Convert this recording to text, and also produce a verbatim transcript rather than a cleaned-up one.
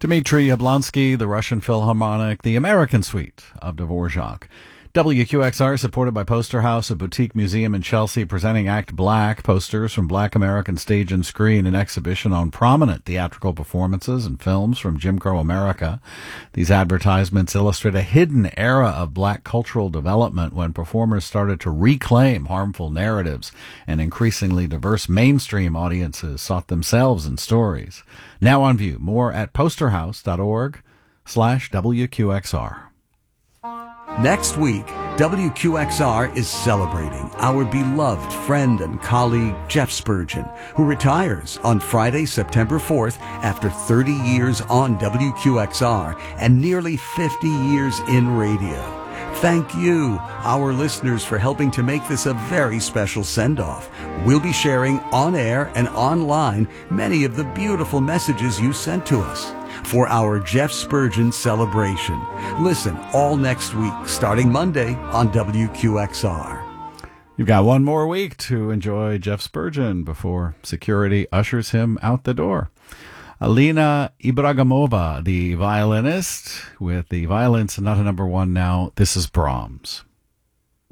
Dmitry Yablonsky, the Russian Philharmonic, the American Suite of Dvorak. W Q X R, supported by Poster House, a boutique museum in Chelsea, presenting Act Black, posters from Black American stage and screen, an exhibition on prominent theatrical performances and films from Jim Crow America. These advertisements illustrate a hidden era of black cultural development when performers started to reclaim harmful narratives and increasingly diverse mainstream audiences sought themselves in stories. Now on view. More at posterhouse.org slash WQXR. Next week, W Q X R is celebrating our beloved friend and colleague Jeff Spurgeon, who retires on Friday, September fourth after thirty years on W Q X R and nearly fifty years in radio. Thank you, our listeners, for helping to make this a very special send-off. We'll be sharing on air and online many of the beautiful messages you sent to us for our Jeff Spurgeon celebration. Listen all next week, starting Monday on W Q X R. You've got one more week to enjoy Jeff Spurgeon before security ushers him out the door. Alina Ibragimova, the violinist, with the Violin Sonata number one now. This is Brahms.